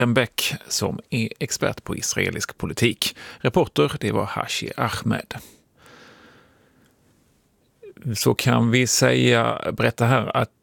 Beck som är expert på israelisk politik. Reporter, det var Hashi Ahmed. Så kan vi berätta här att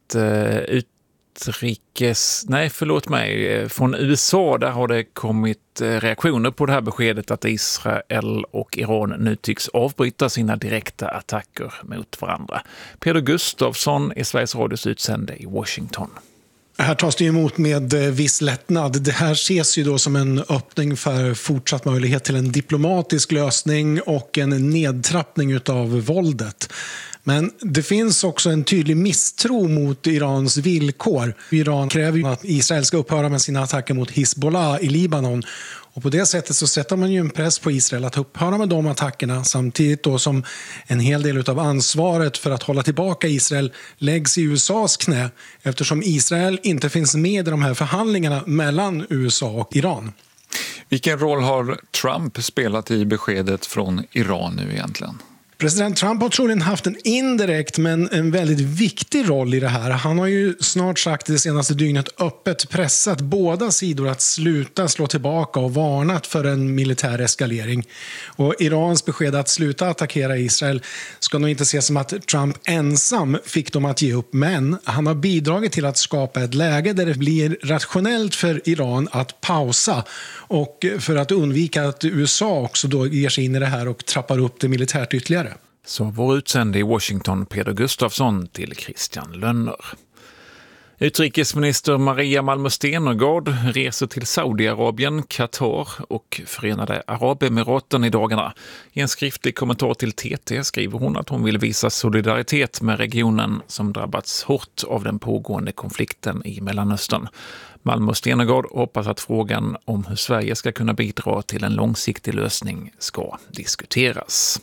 från USA där har det kommit reaktioner på det här beskedet att Israel och Iran nu tycks avbryta sina direkta attacker mot varandra. Peder Gustafsson är Sveriges Radios utsände i Washington. Här tas det emot med viss lättnad. Det här ses ju då som en öppning för fortsatt möjlighet till en diplomatisk lösning och en nedtrappning utav våldet. Men det finns också en tydlig misstro mot Irans villkor. Iran kräver ju att Israel ska upphöra med sina attacker mot Hizbollah i Libanon. Och på det sättet så sätter man ju en press på Israel att upphöra med de attackerna samtidigt då som en hel del av ansvaret för att hålla tillbaka Israel läggs i USAs knä eftersom Israel inte finns med i de här förhandlingarna mellan USA och Iran. Vilken roll har Trump spelat i beskedet från Iran nu egentligen? President Trump har troligen haft en indirekt men en väldigt viktig roll i det här. Han har ju snart sagt det senaste dygnet öppet pressat båda sidor att sluta slå tillbaka och varnat för en militär eskalering. Och Irans besked att sluta attackera Israel ska nog inte ses som att Trump ensam fick dem att ge upp, men han har bidragit till att skapa ett läge där det blir rationellt för Iran att pausa och för att undvika att USA också då ger sig in i det här och trappar upp det militärt ytterligare. Så vår utsände i Washington, Peder Gustafsson, till Christian Lönner. Utrikesminister Maria Malmö Stenergard reser till Saudiarabien, Qatar och Förenade Arabemiraten i dagarna. I en skriftlig kommentar till TT skriver hon att hon vill visa solidaritet med regionen som drabbats hårt av den pågående konflikten i Mellanöstern. Malmö Stenergard hoppas att frågan om hur Sverige ska kunna bidra till en långsiktig lösning ska diskuteras.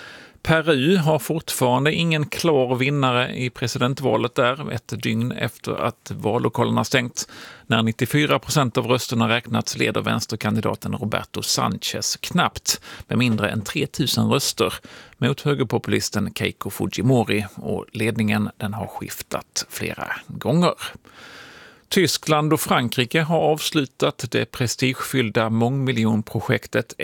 Peru har fortfarande ingen klar vinnare i presidentvalet där, ett dygn efter att vallokalerna stängt. När 94% av rösterna räknats leder vänsterkandidaten Roberto Sanchez knappt med mindre än 3000 röster mot högerpopulisten Keiko Fujimori, och ledningen den har skiftat flera gånger. Tyskland och Frankrike har avslutat det prestigefyllda mångmiljonprojektet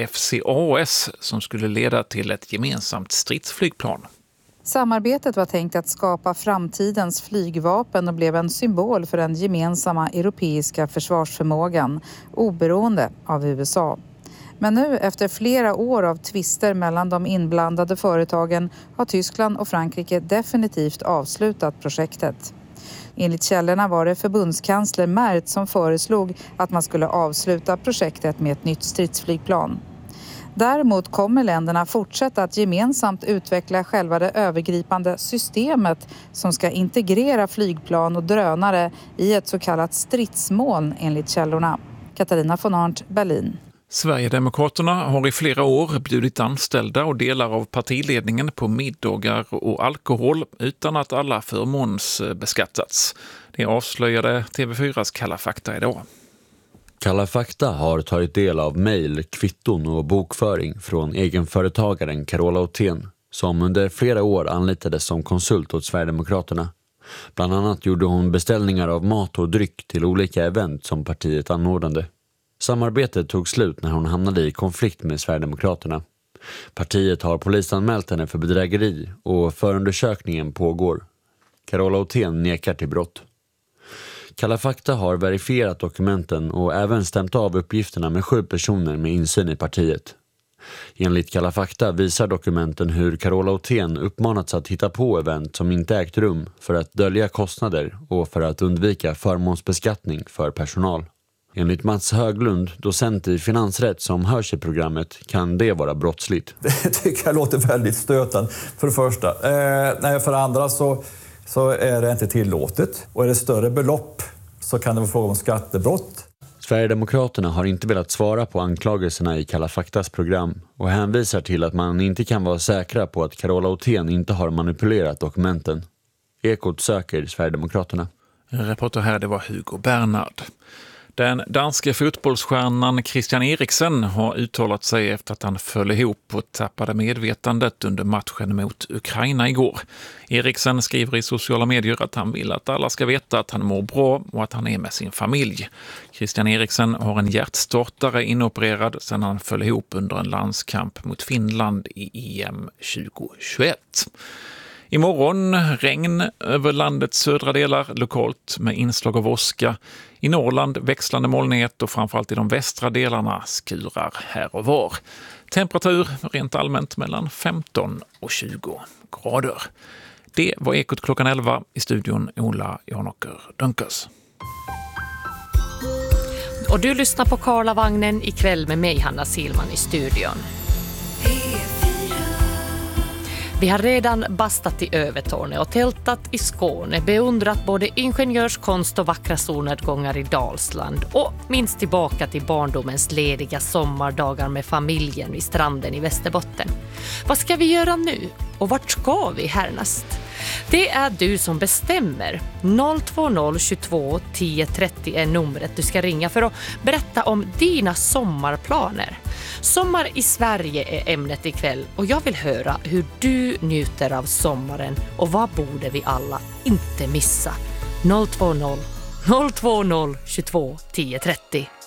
FCAS som skulle leda till ett gemensamt stridsflygplan. Samarbetet var tänkt att skapa framtidens flygvapen och blev en symbol för den gemensamma europeiska försvarsförmågan, oberoende av USA. Men nu efter flera år av tvister mellan de inblandade företagen har Tyskland och Frankrike definitivt avslutat projektet. Enligt källorna var det förbundskansler Merz som föreslog att man skulle avsluta projektet med ett nytt stridsflygplan. Däremot kommer länderna fortsätta att gemensamt utveckla själva det övergripande systemet som ska integrera flygplan och drönare i ett så kallat stridsmoln enligt källorna. Katarina von Arndt, Berlin. Sverigedemokraterna har i flera år bjudit anställda och delar av partiledningen på middagar och alkohol utan att alla förmånsbeskattats. Det avslöjade TV4s Kalla fakta idag. Kalla fakta har tagit del av mejl, kvitton och bokföring från egenföretagaren Carola Othén som under flera år anlitades som konsult åt Sverigedemokraterna. Bland annat gjorde hon beställningar av mat och dryck till olika event som partiet anordnade. Samarbetet tog slut när hon hamnade i konflikt med Sverigedemokraterna. Partiet har polisanmält henne för bedrägeri och förundersökningen pågår. Carola Othén nekar till brott. Kalla fakta har verifierat dokumenten och även stämt av uppgifterna med 7 personer med insyn i partiet. Enligt Kalla fakta visar dokumenten hur Carola Othén uppmanats att hitta på event som inte ägt rum för att dölja kostnader och för att undvika förmånsbeskattning för personal. Enligt Mats Höglund, docent i finansrätt som hörs i programmet, kan det vara brottsligt. Det tycker jag låter väldigt stötande för det första. För det andra så är det inte tillåtet. Och är det större belopp så kan det vara fråga om skattebrott. Sverigedemokraterna har inte velat svara på anklagelserna i Kalla faktas program och hänvisar till att man inte kan vara säkra på att Carola Othén inte har manipulerat dokumenten. Ekot söker Sverigedemokraterna. Reporter här, det var Hugo Bernhard. Den danske fotbollsstjärnan Christian Eriksen har uttalat sig efter att han föll ihop och tappade medvetandet under matchen mot Ukraina igår. Eriksen skriver i sociala medier att han vill att alla ska veta att han mår bra och att han är med sin familj. Christian Eriksen har en hjärtstartare inopererad sedan han föll ihop under en landskamp mot Finland i EM 2021. Imorgon regn över landets södra delar, lokalt med inslag av åska. I Norrland växlande molnighet och framförallt i de västra delarna skurar här och var. Temperatur rent allmänt mellan 15 och 20 grader. Det var Ekot klockan 11, i studion Ola Janåker Dunkers. Och du lyssnar på Karlavagnen ikväll med mig, Hanna Silman, i studion. Vi har redan bastat i Övertorne och tältat i Skåne, beundrat både ingenjörskonst och vackra solnedgångar i Dalsland och minst tillbaka till barndomens lediga sommardagar med familjen vid stranden i Västerbotten. Vad ska vi göra nu? Och vart ska vi härnäst? Det är du som bestämmer. 020 22 10 30 är numret du ska ringa för att berätta om dina sommarplaner. Sommar i Sverige är ämnet ikväll och jag vill höra hur du njuter av sommaren och vad borde vi alla inte missa. 020 22 10 30.